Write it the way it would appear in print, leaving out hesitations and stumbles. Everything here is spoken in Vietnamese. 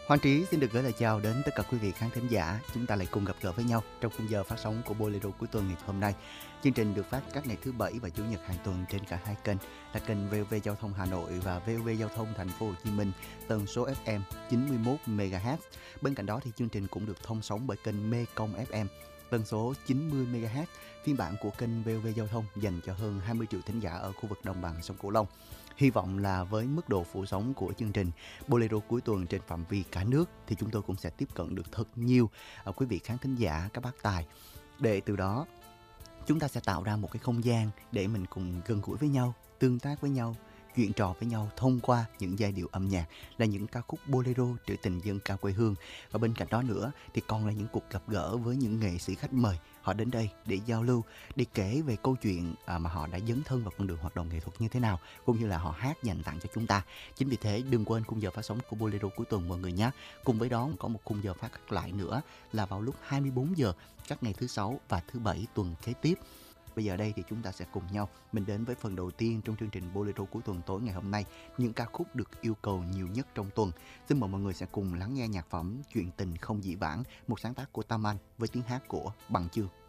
Hoàng Trí xin được gửi lời chào đến tất cả quý vị khán thính giả. Chúng ta lại cùng gặp gỡ với nhau trong khung giờ phát sóng của Bolero cuối tuần ngày hôm nay. Chương trình được phát các ngày thứ Bảy và Chủ nhật hàng tuần trên cả hai kênh là kênh VOV Giao thông Hà Nội và VOV Giao thông Thành phố Hồ Chí Minh, tần số FM 91 MHz. Bên cạnh đó thì chương trình cũng được thông sóng bởi kênh Mekong FM tần số 90 MHz, phiên bản của kênh VOV Giao thông dành cho hơn 20 triệu thính giả ở khu vực đồng bằng sông Cửu Long. Hy vọng là với mức độ phủ sóng của chương trình Bolero cuối tuần trên phạm vi cả nước thì chúng tôi cũng sẽ tiếp cận được thật nhiều quý vị khán thính giả, các bác tài, để từ đó chúng ta sẽ tạo ra một cái không gian để mình cùng gần gũi với nhau, tương tác với nhau, chuyện trò với nhau thông qua những giai điệu âm nhạc là những ca khúc bolero trữ tình dân ca quê hương. Và bên cạnh đó nữa thì còn là những cuộc gặp gỡ với những nghệ sĩ khách mời. Họ đến đây để giao lưu, để kể về câu chuyện mà họ đã dấn thân vào con đường hoạt động nghệ thuật như thế nào, cũng như là họ hát dành tặng cho chúng ta. Chính vì thế đừng quên khung giờ phát sóng của Bolero cuối tuần mọi người nhé. Cùng với đó có một khung giờ phát lại nữa là vào lúc 24 giờ các ngày thứ Sáu và thứ Bảy tuần kế tiếp. Bây giờ đây thì chúng ta sẽ cùng nhau mình đến với phần đầu tiên trong chương trình Bolero cuối tuần tối ngày hôm nay, những ca khúc được yêu cầu nhiều nhất trong tuần. Xin mời mọi người sẽ cùng lắng nghe nhạc phẩm Chuyện tình không dĩ vãng, một sáng tác của Tam Anh với tiếng hát của Bằng Chương.